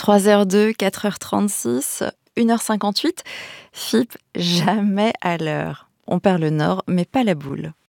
3h02, 4h36, 1h58. FIP, jamais à l'heure. On perd le nord, mais pas la boule.